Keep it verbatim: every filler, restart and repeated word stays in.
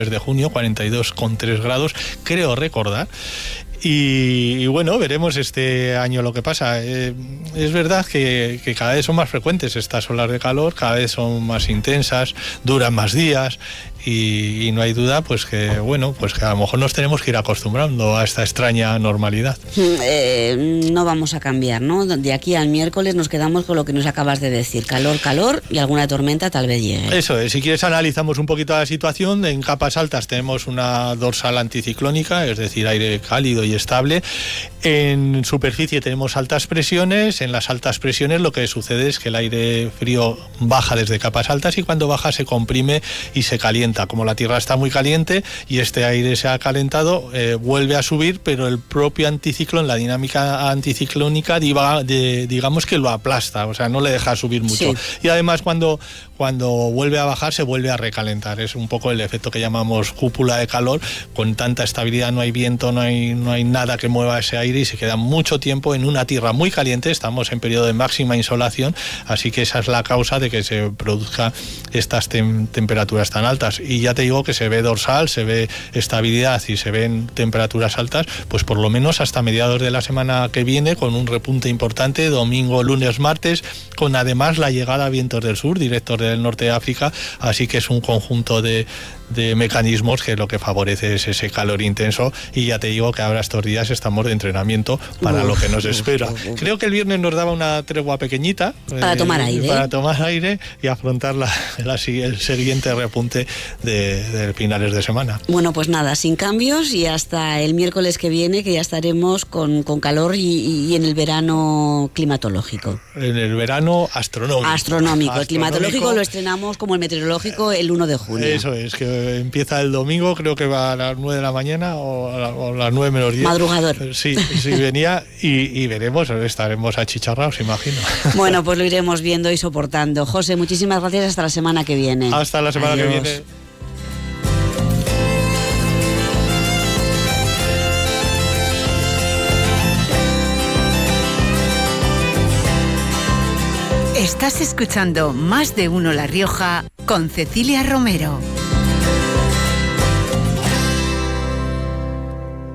de junio, cuarenta y dos coma tres grados, creo recordar. Y, y bueno, veremos este año lo que pasa. Eh, es verdad que, que cada vez son más frecuentes estas olas de calor, cada vez son más intensas, duran más días. Y, y no hay duda pues que bueno pues que a lo mejor nos tenemos que ir acostumbrando a esta extraña normalidad. Eh, no vamos a cambiar, ¿no? De aquí al miércoles nos quedamos con lo que nos acabas de decir, calor, calor y alguna tormenta tal vez llegue. Eso es, si quieres analizamos un poquito la situación. En capas altas tenemos una dorsal anticiclónica, es decir, aire cálido y estable. En superficie tenemos altas presiones. En las altas presiones lo que sucede es que el aire frío baja desde capas altas y cuando baja se comprime y se calienta. Como la Tierra está muy caliente y este aire se ha calentado, eh, vuelve a subir, pero el propio anticiclón, la dinámica anticiclónica, diva, de, digamos que lo aplasta, o sea, no le deja subir mucho. Sí. Y además cuando, cuando vuelve a bajar, se vuelve a recalentar. Es un poco el efecto que llamamos cúpula de calor. Con tanta estabilidad no hay viento, no hay, no hay nada que mueva ese aire y se queda mucho tiempo en una Tierra muy caliente. Estamos en periodo de máxima insolación, así que esa es la causa de que se produzca estas tem- temperaturas tan altas. Y ya te digo que se ve dorsal, se ve estabilidad y se ven temperaturas altas, pues por lo menos hasta mediados de la semana que viene, con un repunte importante, domingo, lunes, martes, con además la llegada a vientos del sur, directos del norte de África, así que es un conjunto de, de mecanismos que lo que favorece es ese calor intenso. Y ya te digo que ahora estos días estamos de entrenamiento para uf, lo que nos espera. Uf, uf. Creo que el viernes nos daba una tregua pequeñita para eh, tomar aire para tomar aire y afrontar la, la, el siguiente repunte de, de finales de semana. Bueno, pues nada, sin cambios y hasta el miércoles que viene, que ya estaremos con, con calor y, y en el verano climatológico. En el verano astronómico. Astronómico. El climatológico lo estrenamos como el meteorológico el uno de junio. Eso es, que empieza el domingo, creo que va a las nueve de la mañana o a, la, o a las nueve menos diez. Madrugador. Sí, sí venía y, y veremos, estaremos achicharrados, imagino. Bueno, pues lo iremos viendo y soportando. José, muchísimas gracias, hasta la semana que viene. Hasta la semana Adiós. que viene. Estás escuchando Más de Uno La Rioja con Cecilia Romero.